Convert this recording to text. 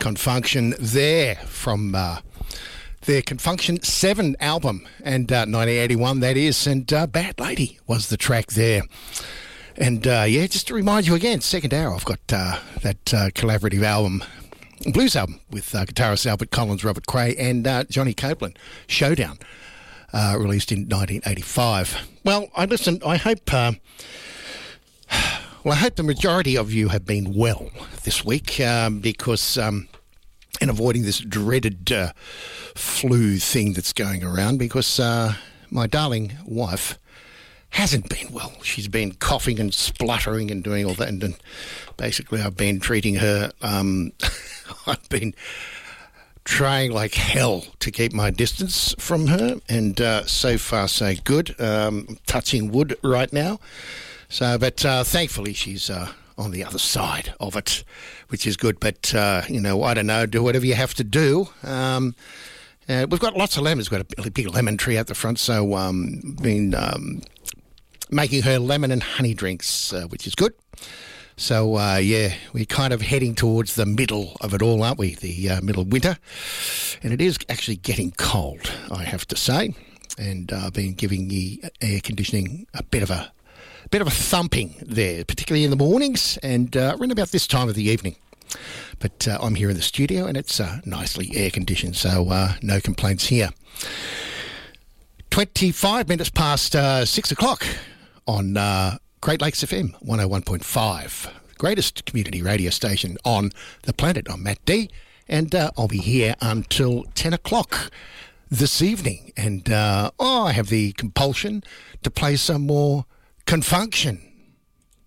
Confunction there from their Confunction 7 album, and 1981 that is, and Bad Lady was the track there. And just to remind you again, second hour I've got that collaborative album, blues album with guitarist Albert Collins, Robert Cray and Johnny Copeland, Showdown, released in 1985. Well, I hope I hope the majority of you have been well this week, because and avoiding this dreaded flu thing that's going around, because my darling wife hasn't been well. She's been coughing and spluttering and doing all that, and basically I've been treating her. I've been trying like hell to keep my distance from her, and so far so good. Touching wood right now. So, but thankfully she's on the other side of it, which is good. But, I don't know, do whatever you have to do. We've got lots of lemons. We've got a big lemon tree out the front, so been making her lemon and honey drinks, which is good. So, we're kind of heading towards the middle of it all, aren't we? The middle of winter. And it is actually getting cold, I have to say. And I've been giving the air conditioning a bit of a thumping there, particularly in the mornings and around about this time of the evening. But I'm here in the studio and it's nicely air-conditioned, so no complaints here. 25 minutes past 6 o'clock on Great Lakes FM 101.5, greatest community radio station on the planet. I'm Matt D, and I'll be here until 10 o'clock this evening. And I have the compulsion to play some more Confunction